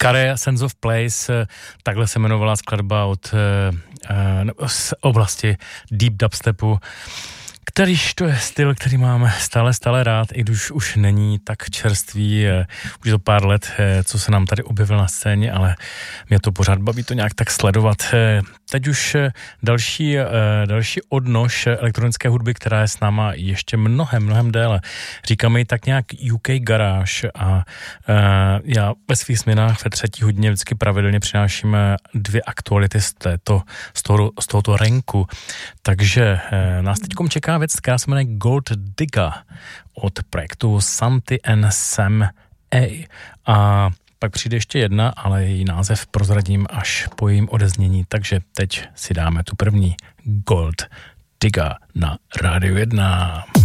Kare Sense of Place, takhle se jmenovala skladba z oblasti deep dubstepu, kterýž to je styl, který máme stále rád, i když už není tak čerstvý, už je to pár let, co se nám tady objevil na scéně, ale mě to pořád baví to nějak tak sledovat. Teď už další odnož elektronické hudby, která je s náma ještě mnohem déle. Říkáme ji tak nějak UK Garage a já ve svých směnách ve třetí hodině vždycky pravidelně přináším 2 aktuality z tohoto renku. Takže nás teďkom čeká věc, která se jmenuje Gold Digger od projektu Santi and Sam A. A pak přijde ještě jedna, ale její název prozradím až po jejím odeznění, takže teď si dáme tu první Gold Digger na Rádiu 1.